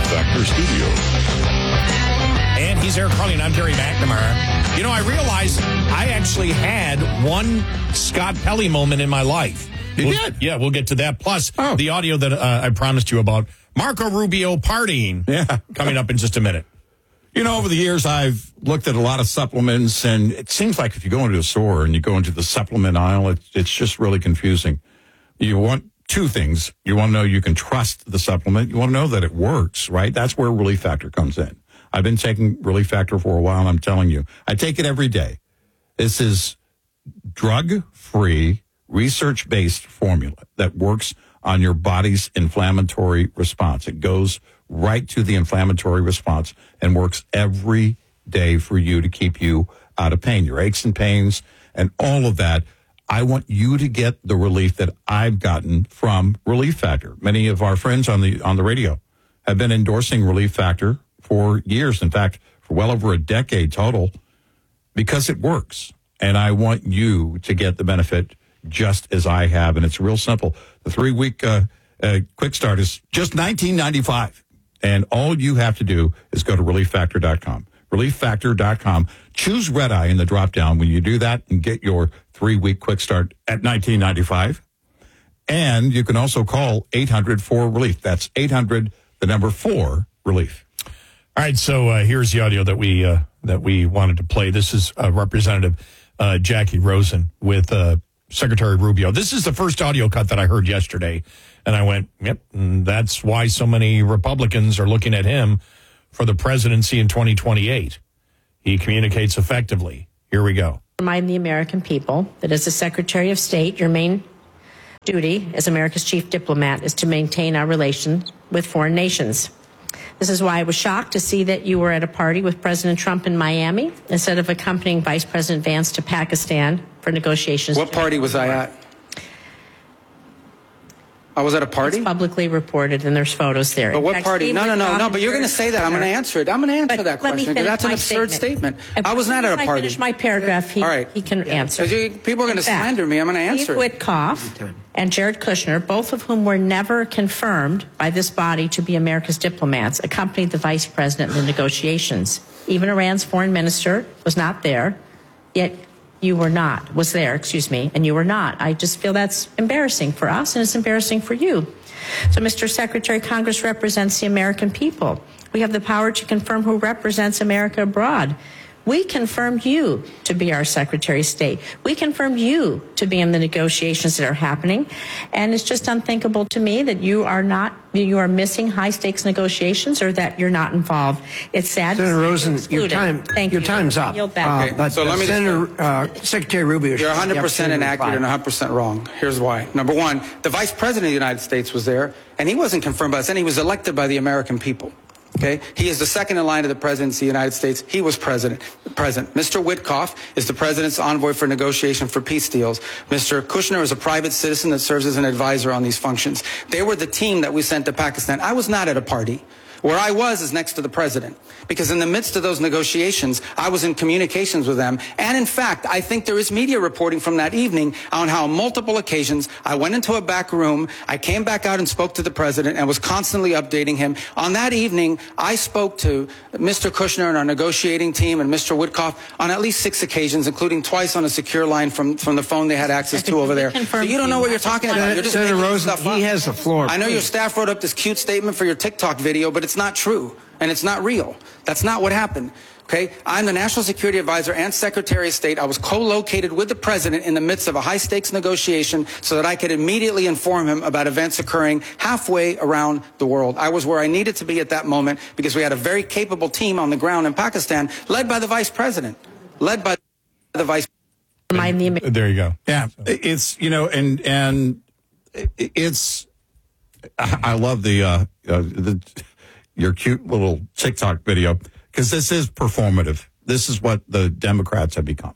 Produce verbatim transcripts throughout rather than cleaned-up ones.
Factor Studios. And he's Eric Carly, and I'm Terry McNamara. You know, I realized I actually had one Scott Pelley moment in my life. You we'll, did? Yeah, we'll get to that. Plus, oh. the audio that uh, I promised you about Marco Rubio partying. Yeah. Coming up in just a minute. You know, over the years, I've looked at a lot of supplements, and it seems like if you go into a store and you go into the supplement aisle, it, it's just really confusing. You want two things. You want to know you can trust the supplement. You want to know that it works, right? That's where Relief Factor comes in. I've been taking Relief Factor for a while, and I'm telling you, I take it every day. This is drug-free, research-based formula that works on your body's inflammatory response. It goes right to the inflammatory response and works every day for you to keep you out of pain, your aches and pains, and all of that. I want you to get the relief that I've gotten from Relief Factor. Many of our friends on the on the radio have been endorsing Relief Factor for years. In fact, for well over a decade total, because it works. And I want you to get the benefit just as I have. And it's real simple. The three-week uh, uh, quick start is just nineteen ninety-five dollars. And all you have to do is go to relief factor dot com. relief factor dot com. Choose Red Eye in the drop-down when you do that and get your three-week quick start at nineteen ninety-five dollars. And you can also call eight hundred four relief. That's eight hundred, the number four, relief. All right, so uh, here's the audio that we uh, that we wanted to play. This is uh, Representative uh, Jackie Rosen with uh, Secretary Rubio. This is the first audio cut that I heard yesterday, and I went, yep, and that's why so many Republicans are looking at him for the presidency in twenty twenty-eight. He communicates effectively. Here we go. Remind the American people that as the Secretary of State, your main duty as America's chief diplomat is to maintain our relations with foreign nations. This is why I was shocked to see that you were at a party with President Trump in Miami instead of accompanying Vice President Vance to Pakistan for negotiations. What party was I at? I was at a party? It's publicly reported, and there's photos there. But In what fact, party? Steve No, no, no, Witkoff no, but you're going to say that. I'm going to answer it. I'm going to answer But that let me question. finish That's an my absurd statement. statement. I was not at a If I party. finish my paragraph, he, All right. he can answer. You, people are going to slander me. I'm going to answer Steve it. Witkoff and Jared Kushner, both of whom were never confirmed by this body to be America's diplomats, accompanied the vice president in the negotiations. Even Iran's foreign minister was not there, yet you were not, was there, excuse me, and you were not. I just feel that's embarrassing for us, and it's embarrassing for you. So, Mister Secretary, Congress represents the American people. We have the power to confirm who represents America abroad. We confirmed you to be our Secretary of State. We confirmed you to be in the negotiations that are happening. And it's just unthinkable to me that you are not, you are missing high-stakes negotiations or that you're not involved. It's sad. Senator Rosen, your time, Thank your you. time's up. Yield back. Uh, Okay, but so let me just- Senator uh, Secretary Rubio, You're one hundred percent inaccurate and one reply. hundred percent wrong. Here's why. Number one, the Vice President of the United States was there, and he wasn't confirmed by us, and he was elected by the American people. Okay, he is the second in line to the presidency of the United States. He was president. Present. Mister Witkoff is the president's envoy for negotiation for peace deals. Mister Kushner is a private citizen that serves as an advisor on these functions. They were the team that we sent to Pakistan. I was not at a party. Where I was is next to the president, because in the midst of those negotiations, I was in communications with them. And in fact, I think there is media reporting from that evening on how on multiple occasions I went into a back room, I came back out and spoke to the president and was constantly updating him. On that evening, I spoke to Mister Kushner and our negotiating team and Mister Witkoff on at least six occasions, including twice on a secure line from, from the phone they had access to over there. So you don't know what you're talking about. You're just Senator making Rosen, stuff up. he has the floor. I know your staff wrote up this cute statement for your TikTok video, but it's not true, and it's not real. That's not what happened. Okay, I'm the National Security Advisor and Secretary of State. I was co-located with the president in the midst of a high-stakes negotiation so that I could immediately inform him about events occurring halfway around the world. I was where I needed to be at that moment because we had a very capable team on the ground in Pakistan, led by the vice president, led by the vice president. There you go. Yeah, it's, you know, and and it's, I love the, uh, uh, the your cute little TikTok video, because this is performative. This is what the Democrats have become.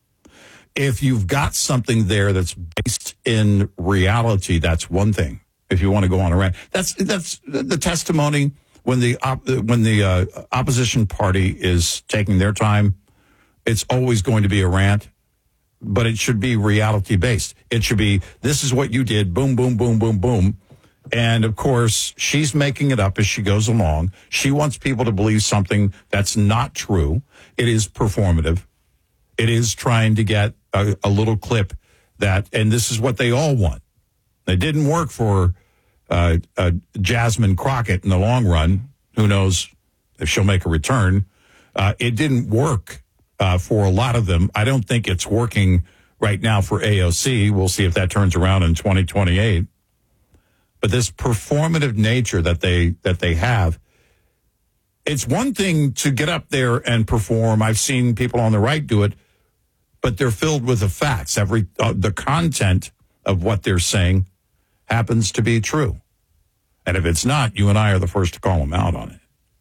If you've got something there that's based in reality, that's one thing. If you want to go on a rant, that's that's the testimony when the op, when the uh, opposition party is taking their time. It's always going to be a rant, but it should be reality based. It should be, this is what you did. Boom, boom, boom, boom, boom. And, of course, she's making it up as she goes along. She wants people to believe something that's not true. It is performative. It is trying to get a, a little clip that, and this is what they all want. It didn't work for uh, uh, Jasmine Crockett in the long run. Who knows if she'll make a return. Uh, it didn't work uh, for a lot of them. I don't think it's working right now for A O C. We'll see if that turns around in twenty twenty-eight. But this performative nature that they that they have, it's one thing to get up there and perform. I've seen people on the right do it, but they're filled with the facts. Every uh, the content of what they're saying happens to be true. And if it's not, you and I are the first to call them out on it.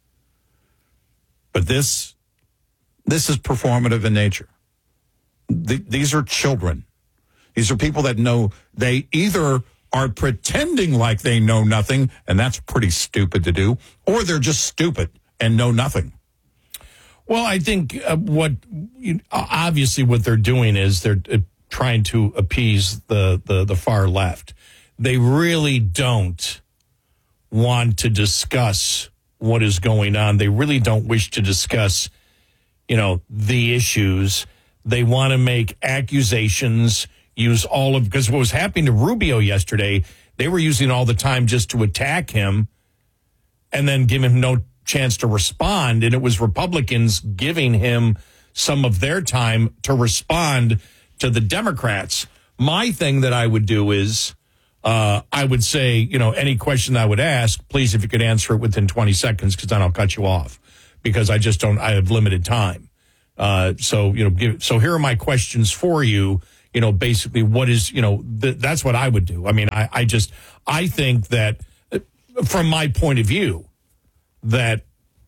But this this is performative in nature. The, these are children. These are people that know they either are pretending like they know nothing, and that's pretty stupid to do, or they're just stupid and know nothing. Well, I think uh, what you, obviously what they're doing is they're uh, trying to appease the, the, the far left. They really don't want to discuss what is going on. They really don't wish to discuss, you know, the issues. They want to make accusations, use all of, because what was happening to Rubio yesterday, they were using all the time just to attack him and then give him no chance to respond. And it was Republicans giving him some of their time to respond to the Democrats. My thing that I would do is, uh, I would say, you know, any question I would ask, please, if you could answer it within twenty seconds, because then I'll cut you off, because I just don't, I have limited time. Uh, so, you know, give, so here are my questions for you. You know, basically what is, you know, th- that's what I would do. I mean, I, I just, I think that uh, from my point of view, that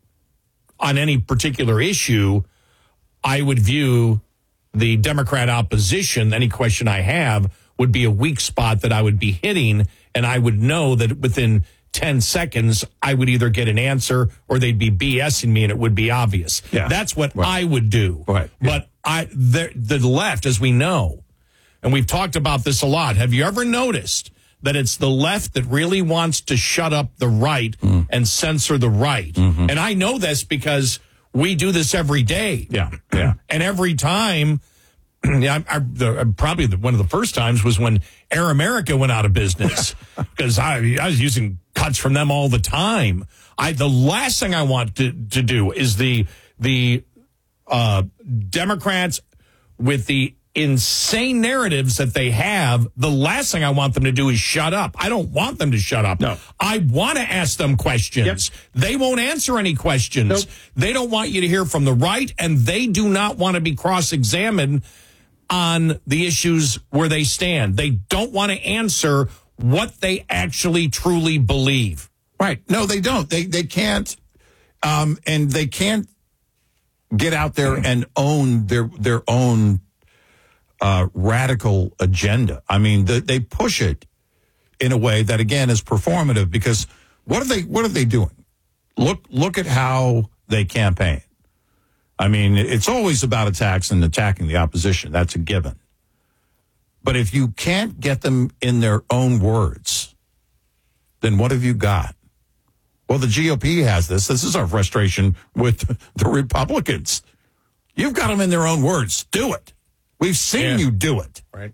on any particular issue, I would view the Democrat opposition, any question I have, would be a weak spot that I would be hitting. And I would know that within ten seconds, I would either get an answer or they'd be BSing me and it would be obvious. Yeah. That's what right. I would do. Right. Yeah. But I, the, the left, as we know, and we've talked about this a lot. Have you ever noticed that it's the left that really wants to shut up the right mm. and censor the right? Mm-hmm. And I know this because we do this every day. Yeah, yeah. And every time, yeah, I, I, the, probably the, one of the first times was when Air America went out of business, because I, I was using cuts from them all the time. I the last thing I want to, to do is the the uh, Democrats with the insane narratives that they have, the last thing I want them to do is shut up. I don't want them to shut up. No. I want to ask them questions. Yep. They won't answer any questions. Nope. They don't want you to hear from the right, and they do not want to be cross-examined on the issues where they stand. They don't want to answer what they actually truly believe. Right. No, they don't. They they can't, um, and they can't get out there and own their their own Uh, radical agenda. I mean, the, they push it in a way that, again, is performative, because what are they what are they doing? Look look at how they campaign. I mean, it's always about attacks and attacking the opposition. That's a given. But if you can't get them in their own words, then what have you got? Well, the G O P has this. This is our frustration with the Republicans. You've got them in their own words. Do it. We've seen Yeah. you do it. Right.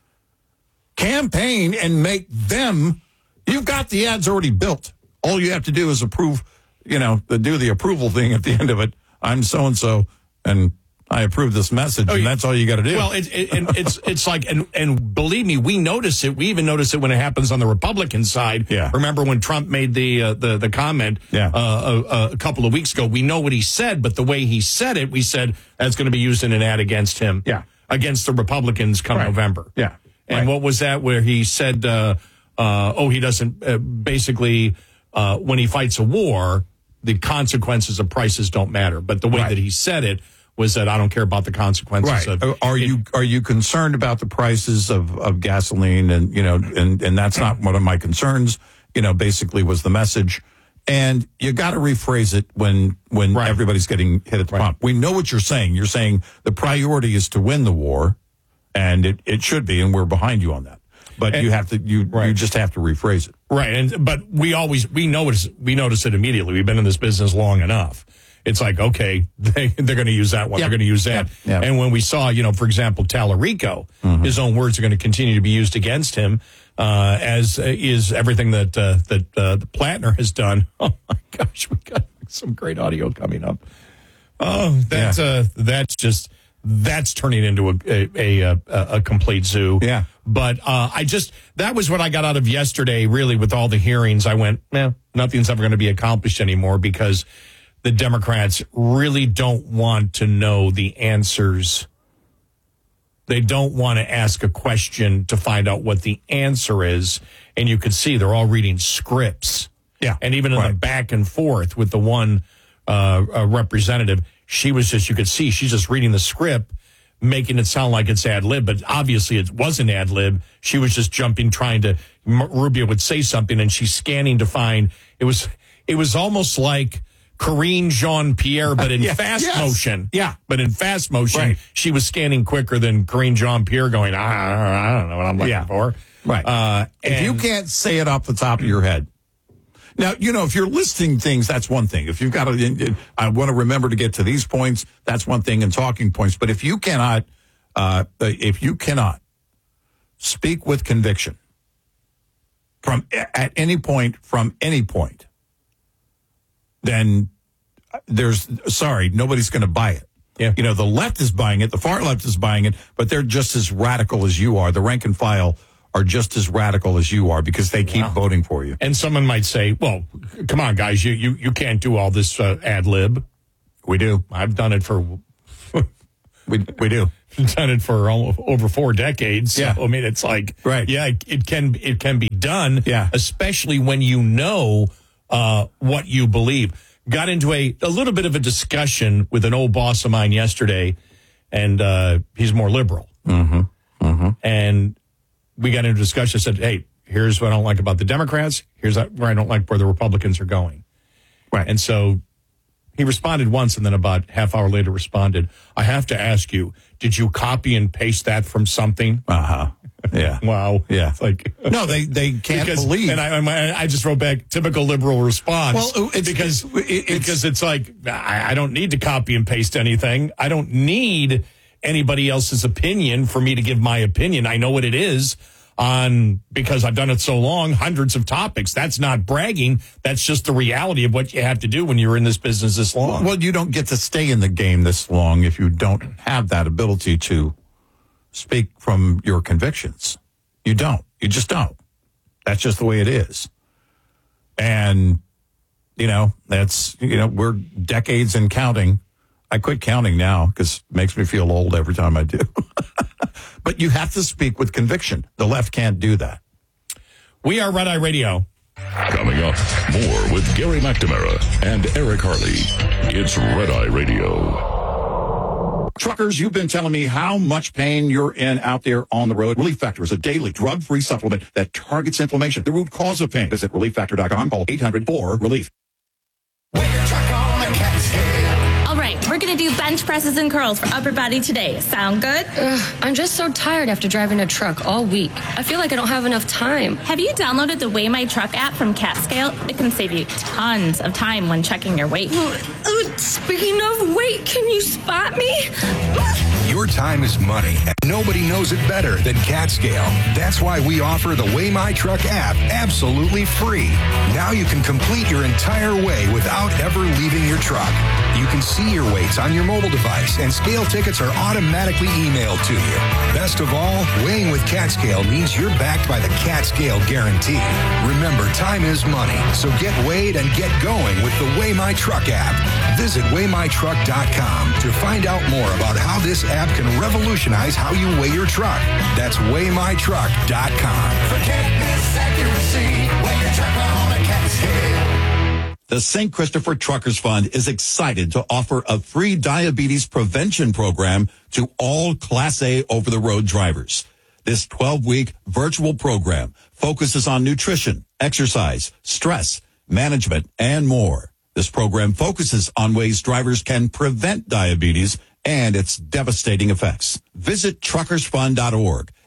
Campaign and make them, you've got the ads already built. All you have to do is approve, you know, the, do the approval thing at the end of it. I'm so-and-so, and I approve this message, Oh, and yeah. that's all you got to do. Well, it, it, and it's it's like, and, and believe me, we notice it. We even notice it when it happens on the Republican side. Yeah. Remember when Trump made the uh, the the comment Yeah. uh, a, a couple of weeks ago? We know what he said, but the way he said it, we said that's going to be used in an ad against him. Yeah. Against the Republicans come Right. November. Yeah. And Right. what was that where he said, uh, uh, oh, he doesn't, uh, basically, uh, when he fights a war, the consequences of prices don't matter. But the way Right. that he said it was that I don't care about the consequences Right. of. Are you are you concerned about the prices of, of gasoline? And, you know, and, and that's not one of my concerns, you know, basically was the message. And you got to rephrase it when when Right. everybody's getting hit at the Right. pump. We know what you're saying. You're saying the priority is to win the war, and it, it should be, and we're behind you on that. but and, you have to you right. you just have to rephrase it. Right, and but we always we notice we notice it immediately. We've been in this business long enough. It's like, okay, they, they're going to use that one. Yep. They're going to use that. Yep. Yep. And when we saw, you know, for example, Tallarico, mm-hmm. his own words are going to continue to be used against him, uh, as uh, is everything that uh, that uh, the Plattner has done. Oh my gosh, we got some great audio coming up. Oh, that's yeah. uh, that's just that's turning into a a, a, a complete zoo. Yeah. But uh, I just that was what I got out of yesterday. Really, with all the hearings, I went, eh, nothing's ever going to be accomplished anymore because the Democrats really don't want to know the answers. They don't want to ask a question to find out what the answer is. And you could see they're all reading scripts. Yeah. And even in right. the back and forth with the one uh, uh, representative, she was just, you could see she's just reading the script, making it sound like it's ad lib, but obviously it wasn't ad lib. She was just jumping, trying to, Rubio would say something and she's scanning to find, it was, it was almost like Karine Jean-Pierre, but in yeah, fast yes. motion. Yeah. But in fast motion, right. she was scanning quicker than Karine Jean-Pierre going, I, I don't know what I'm looking yeah. for. Right. Uh, if you can't say it off the top of your head. Now, you know, if you're listing things, that's one thing. If you've got to, I want to remember to get to these points, that's one thing, and talking points. But if you cannot, uh, if you cannot speak with conviction from at any point, from any point, then there's, sorry, nobody's going to buy it. Yeah. You know, the left is buying it, the far left is buying it, but they're just as radical as you are. The rank and file are just as radical as you are because they keep wow. voting for you. And someone might say, well, come on, guys, you you, you can't do all this uh, ad lib. We do. I've done it for... we we do. Done it for almost over four decades. Yeah. So, I mean, it's like, right. yeah, it, it can it can be done, yeah. especially when you know uh, what you believe. Got into a, a little bit of a discussion with an old boss of mine yesterday, and uh, he's more liberal. Mm-hmm. Mm-hmm. And we got into a discussion. I said, hey, here's what I don't like about the Democrats. Here's where I don't like where the Republicans are going. Right. And so he responded once, and then about half hour later responded, I have to ask you, did you copy and paste that from something? Uh-huh. Yeah. Wow. Yeah. It's like, no, they, they can't because, believe. And I, I just wrote back, typical liberal response. Well, it's, because, it's, it's, because it's like, I, I don't need to copy and paste anything. I don't need anybody else's opinion for me to give my opinion. I know what it is on, because I've done it so long, hundreds of topics. That's not bragging. That's just the reality of what you have to do when you're in this business this long. Well, you don't get to stay in the game this long if you don't have that ability to speak from your convictions. You don't. You just don't. That's just the way it is. And, you know, that's, you know, we're decades and counting. I quit counting now because it makes me feel old every time I do. But you have to speak with conviction. The left can't do that. We are Red Eye Radio. Coming up, more with Gary McNamara and Eric Harley. It's Red Eye Radio. Truckers, you've been telling me how much pain you're in out there on the road. Relief Factor is a daily drug-free supplement that targets inflammation, the root cause of pain. Visit relief factor dot com. Call eight hundred four relief. All right, we're going to do bench presses and curls for upper body today. Sound good? Ugh, I'm just so tired after driving a truck all week. I feel like I don't have enough time. Have you downloaded the Weigh My Truck app from CatScale? It can save you tons of time when checking your weight. Uh, uh, speaking of weight, can you spot me? Your time is money, and nobody knows it better than CatScale. That's why we offer the Weigh My Truck app absolutely free. Now you can complete your entire weigh without ever leaving your truck. You can see your weights on your mobile device, and scale tickets are automatically emailed to you. Best of all, weighing with CatScale means you're backed by the CatScale guarantee. Remember, time is money, so get weighed and get going with the Weigh My Truck app. Visit weigh my truck dot com to find out more about how this app can revolutionize how you weigh your truck. That's weigh my truck dot com. Forget this accuracy. Weigh your truck on a CatScale. The Saint Christopher Truckers Fund is excited to offer a free diabetes prevention program to all Class A over-the-road drivers. This twelve-week virtual program focuses on nutrition, exercise, stress, management, and more. This program focuses on ways drivers can prevent diabetes and its devastating effects. Visit truckers fund dot org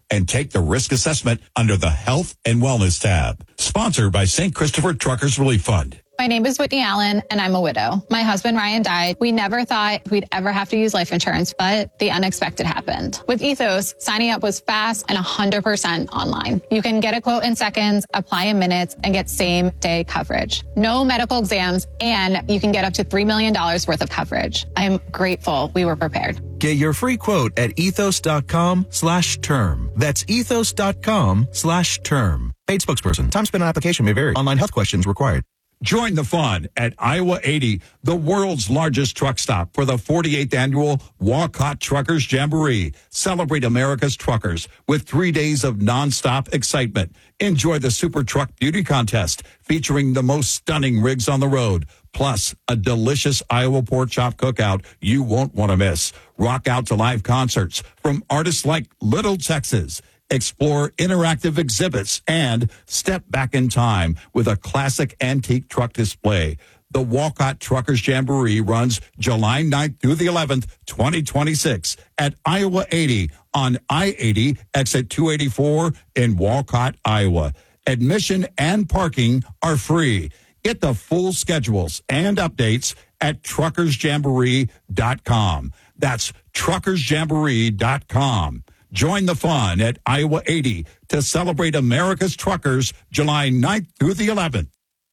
and take the risk assessment under the Health and Wellness tab. Sponsored by Saint Christopher Truckers Relief Fund. My name is Whitney Allen, and I'm a widow. My husband, Ryan, died. We never thought we'd ever have to use life insurance, but the unexpected happened. With Ethos, signing up was fast and one hundred percent online. You can get a quote in seconds, apply in minutes, and get same-day coverage. No medical exams, and you can get up to three million dollars worth of coverage. I'm grateful we were prepared. Get your free quote at ethos.com slash term. That's ethos.com slash term. Paid spokesperson. Time spent on application may vary. Online health questions required. Join the fun at Iowa eighty, the world's largest truck stop, for the forty-eighth annual Walcott Truckers Jamboree. Celebrate America's truckers with three days of nonstop excitement. Enjoy the Super Truck Beauty Contest featuring the most stunning rigs on the road, plus a delicious Iowa pork chop cookout you won't want to miss. Rock out to live concerts from artists like Little Texas. Explore interactive exhibits and step back in time with a classic antique truck display. The Walcott Truckers Jamboree runs July ninth through the eleventh, twenty twenty-six at Iowa eighty on I eighty, exit two eighty-four in Walcott, Iowa. Admission and parking are free. Get the full schedules and updates at truckers jamboree dot com. That's truckers jamboree dot com. Join the fun at Iowa eighty to celebrate America's truckers July ninth through the eleventh.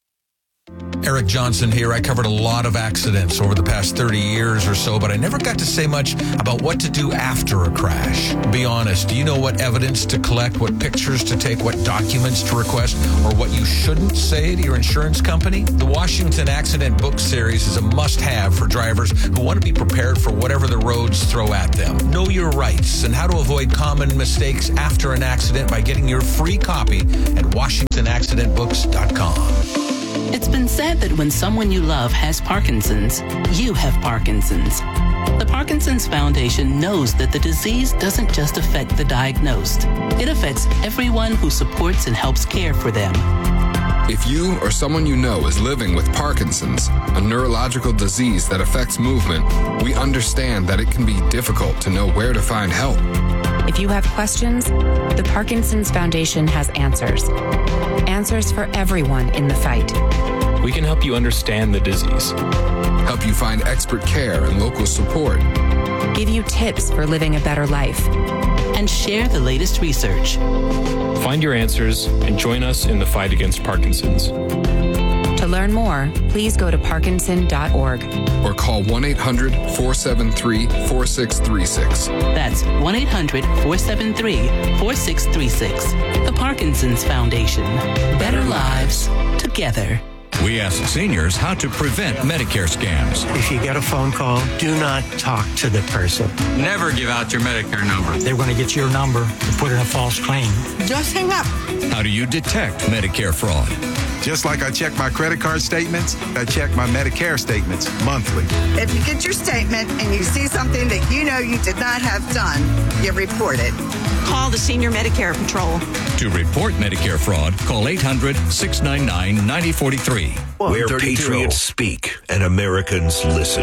Eric Johnson here. I covered a lot of accidents over the past thirty years or so, but I never got to say much about what to do after a crash. Be honest, do you know what evidence to collect, what pictures to take, what documents to request, or what you shouldn't say to your insurance company? The Washington Accident Book Series is a must-have for drivers who want to be prepared for whatever the roads throw at them. Know your rights and how to avoid common mistakes after an accident by getting your free copy at washington accident books dot com. It's been said that when someone you love has Parkinson's, you have Parkinson's. The Parkinson's Foundation knows that the disease doesn't just affect the diagnosed. It affects everyone who supports and helps care for them. If you or someone you know is living with Parkinson's, a neurological disease that affects movement, we understand that it can be difficult to know where to find help. If you have questions, the Parkinson's Foundation has answers. Answers for everyone in the fight. We can help you understand the disease. Help you find expert care and local support. Give you tips for living a better life. And share the latest research. Find your answers and join us in the fight against Parkinson's. To learn more, please go to parkinson dot org. Or call one eight hundred four seven three four six three six. That's one eight hundred four seven three four six three six. The Parkinson's Foundation. Better lives together. We ask seniors how to prevent Medicare scams. If you get a phone call, do not talk to the person. Never give out your Medicare number. They're going to get your number and put in a false claim. Just hang up. How do you detect Medicare fraud? Just like I check my credit card statements, I check my Medicare statements monthly. If you get your statement and you see something that you know you did not have done, you report it. Call the Senior Medicare Patrol. To report Medicare fraud, call eight hundred six nine nine nine zero four three. Where patriots speak and Americans listen.